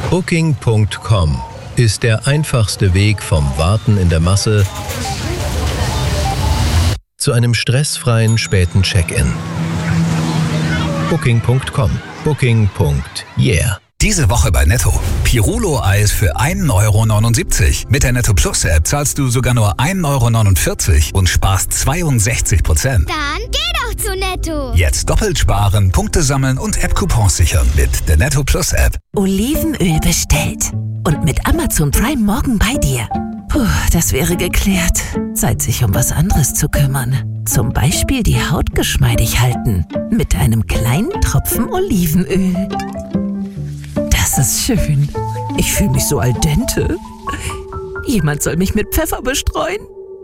Booking.com ist der einfachste Weg vom Warten in der Masse zu einem stressfreien späten Check-in. Booking.com. Booking.yeah. Diese Woche bei Netto. Pirulo-Eis für 1,79 €. Mit der Netto Plus App zahlst du sogar nur 1,49 € und sparst 62%. Dann geh doch zu Netto. Jetzt doppelt sparen, Punkte sammeln und App-Coupons sichern mit der Netto Plus App. Olivenöl bestellt. Und mit Amazon Prime morgen bei dir. Puh, das wäre geklärt. Zeit, sich um was anderes zu kümmern. Zum Beispiel die Haut geschmeidig halten. Mit einem kleinen Tropfen Olivenöl. Das ist schön. Ich fühle mich so al dente. Jemand soll mich mit Pfeffer bestreuen.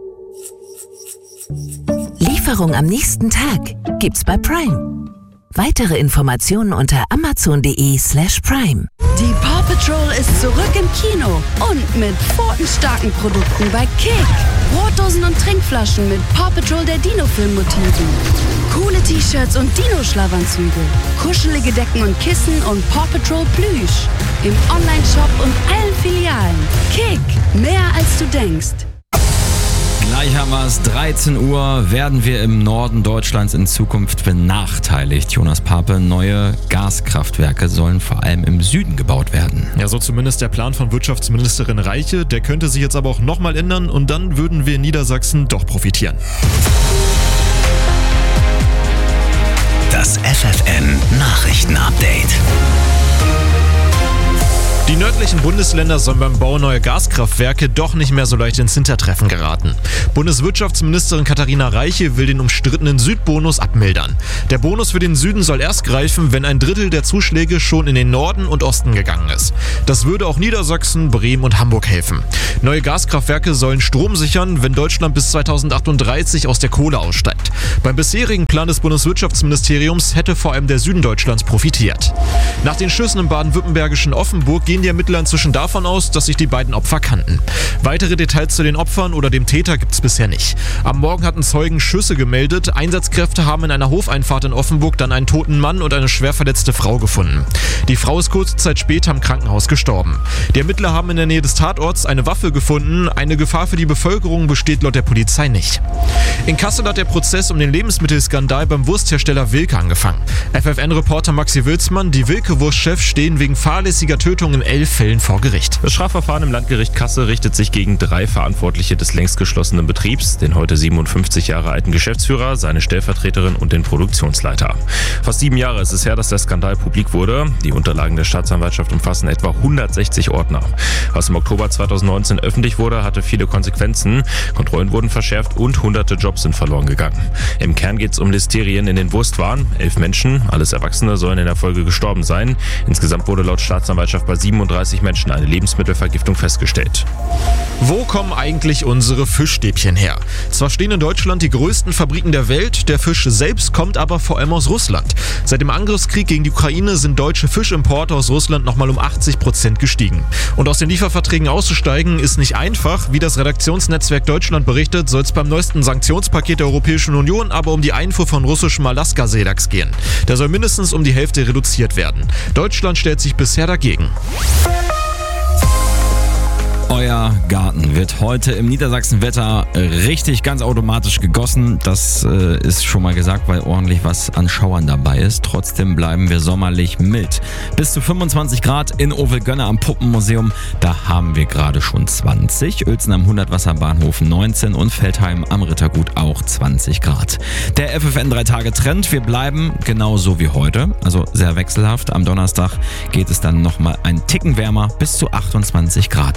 Lieferung am nächsten Tag gibt's bei Prime. Weitere Informationen unter amazon.de/prime. Die Paw Patrol ist zurück im Kino und mit pfotenstarken Produkten bei Kick. Brotdosen und Trinkflaschen mit Paw Patrol der Dino-Film-Motiven. Coole T-Shirts und Dino-Schlafanzüge. Kuschelige Decken und Kissen und Paw Patrol Plüsch. Im Online-Shop und allen Filialen. Kick, mehr als du denkst. Gleich haben wir es, 13 Uhr, werden wir im Norden Deutschlands in Zukunft benachteiligt. Jonas Pape, neue Gaskraftwerke sollen vor allem im Süden gebaut werden. Ja, so zumindest der Plan von Wirtschaftsministerin Reiche. Der könnte sich jetzt aber auch nochmal ändern und dann würden wir in Niedersachsen doch profitieren. Das FFN Nachrichten-Update. Die nördlichen Bundesländer sollen beim Bau neuer Gaskraftwerke doch nicht mehr so leicht ins Hintertreffen geraten. Bundeswirtschaftsministerin Katharina Reiche will den umstrittenen Südbonus abmildern. Der Bonus für den Süden soll erst greifen, wenn 1/3 der Zuschläge schon in den Norden und Osten gegangen ist. Das würde auch Niedersachsen, Bremen und Hamburg helfen. Neue Gaskraftwerke sollen Strom sichern, wenn Deutschland bis 2038 aus der Kohle aussteigt. Beim bisherigen Plan des Bundeswirtschaftsministeriums hätte vor allem der Süden Deutschlands profitiert. Nach den Schüssen im baden-württembergischen Offenburg gehen die Ermittler inzwischen davon aus, dass sich die beiden Opfer kannten. Weitere Details zu den Opfern oder dem Täter gibt es bisher nicht. Am Morgen hatten Zeugen Schüsse gemeldet. Einsatzkräfte haben in einer Hofeinfahrt in Offenburg dann einen toten Mann und eine schwer verletzte Frau gefunden. Die Frau ist kurze Zeit später im Krankenhaus gestorben. Die Ermittler haben in der Nähe des Tatorts eine Waffe gefunden. Eine Gefahr für die Bevölkerung besteht laut der Polizei nicht. In Kassel hat der Prozess um den Lebensmittelskandal beim Wursthersteller Wilke angefangen. FFN-Reporter Maxi Wilsmann, die Wilke-Wurstchefs stehen wegen fahrlässiger Tötung in 11 Fällen vor Gericht. Das Strafverfahren im Landgericht Kassel richtet sich gegen 3 Verantwortliche des längst geschlossenen Betriebs, den heute 57 Jahre alten Geschäftsführer, seine Stellvertreterin und den Produktionsleiter. Fast 7 Jahre ist es her, dass der Skandal publik wurde. Die Unterlagen der Staatsanwaltschaft umfassen etwa 160 Ordner. Was im Oktober 2019 öffentlich wurde, hatte viele Konsequenzen. Kontrollen wurden verschärft und hunderte Jobs sind verloren gegangen. Im Kern geht es um Listerien in den Wurstwaren. 11 Menschen, alles Erwachsene, sollen in der Folge gestorben sein. Insgesamt wurde laut Staatsanwaltschaft bei 37 Menschen eine Lebensmittelvergiftung festgestellt. Wo kommen eigentlich unsere Fischstäbchen her? Zwar stehen in Deutschland die größten Fabriken der Welt, der Fisch selbst kommt aber vor allem aus Russland. Seit dem Angriffskrieg gegen die Ukraine sind deutsche Fischimporte aus Russland nochmal um 80% gestiegen. Und aus den Lieferverträgen auszusteigen ist nicht einfach. Wie das Redaktionsnetzwerk Deutschland berichtet, soll es beim neuesten Sanktionspaket der Europäischen Union aber um die Einfuhr von russischem Alaska-Seelachs gehen. Der soll mindestens um die Hälfte reduziert werden. Deutschland stellt sich bisher dagegen. Euer Garten wird heute im Niedersachsenwetter richtig ganz automatisch gegossen. Das ist schon mal gesagt, weil ordentlich was an Schauern dabei ist. Trotzdem bleiben wir sommerlich mild. Bis zu 25 Grad in Ovelgönne am Puppenmuseum. Da haben wir gerade schon 20. Uelzen am 100-Wasserbahnhof 19 und Veltheim am Rittergut auch 20 Grad. Der FFN 3-Tage-Trend. Wir bleiben genauso wie heute. Also sehr wechselhaft. Am Donnerstag geht es dann nochmal ein Ticken wärmer bis zu 28 Grad.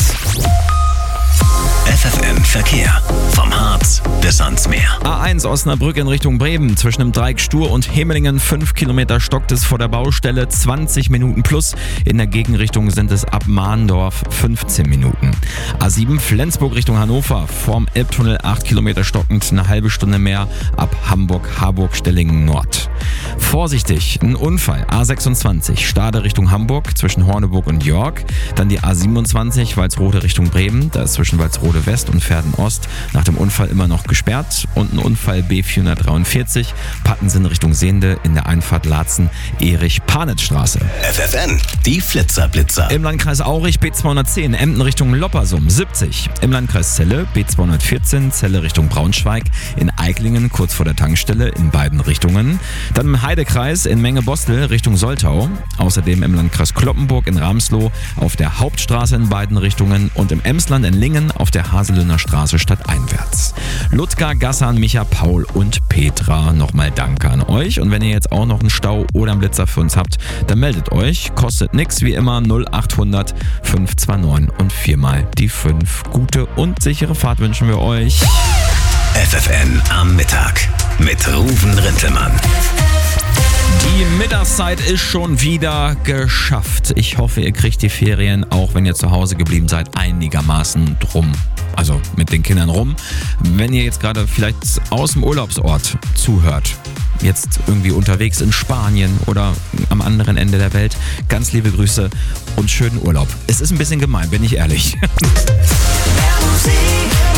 FFN Verkehr. Vom Harz bis ans Meer. A1 Osnabrück in Richtung Bremen. Zwischen dem Dreieck Stur und Hemelingen 5 Kilometer stockt es vor der Baustelle, 20 Minuten plus. In der Gegenrichtung sind es ab Mahndorf 15 Minuten. A7 Flensburg Richtung Hannover. Vorm Elbtunnel 8 Kilometer stockend, eine halbe Stunde mehr ab Hamburg-Harburg-Stellingen Nord. Vorsichtig, ein Unfall. A26, Stade Richtung Hamburg zwischen Horneburg und York. Dann die A27, Walsrode Richtung Bremen. Da ist zwischen Walsrode West und Verden Ost nach dem Unfall immer noch gesperrt. Und ein Unfall B443, Pattensen Richtung Sehnde in der Einfahrt Laatzen-Erich-Panitz-Straße. FFN, die Flitzerblitzer. Im Landkreis Aurich B210, Emden Richtung Loppersum 70. Im Landkreis Celle B214, Celle Richtung Braunschweig. In Eiklingen kurz vor der Tankstelle in beiden Richtungen. Dann im Heidekreis in Menge-Bostel Richtung Soltau. Außerdem im Landkreis Cloppenburg in Ramsloh auf der Hauptstraße in beiden Richtungen und im Emsland in Lingen auf der Haselüner Straße stadteinwärts. Ludger, Gassan, Micha, Paul und Petra, nochmal danke an euch. Und wenn ihr jetzt auch noch einen Stau oder einen Blitzer für uns habt, dann meldet euch. Kostet nix, wie immer 0800 529 und 4 mal die 5. Gute und sichere Fahrt wünschen wir euch. FFN am Mittag mit Ruven Rintelmann. Die Mittagszeit ist schon wieder geschafft. Ich hoffe, ihr kriegt die Ferien, auch wenn ihr zu Hause geblieben seid, einigermaßen drum. Also mit den Kindern rum. Wenn ihr jetzt gerade vielleicht aus dem Urlaubsort zuhört, jetzt irgendwie unterwegs in Spanien oder am anderen Ende der Welt, ganz liebe Grüße und schönen Urlaub. Es ist ein bisschen gemein, bin ich ehrlich. Mehr Musik.